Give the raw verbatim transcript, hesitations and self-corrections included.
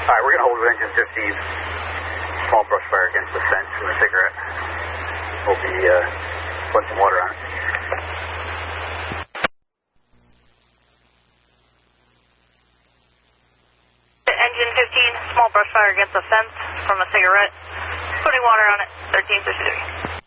Alright, we're going to hold with engine fifteen. Small brush fire against the fence and the cigarette. We'll be uh, putting some water on it. Engine fifteen, small brush fire against the fence from a cigarette. Putting water on it, thirteen fifty-three.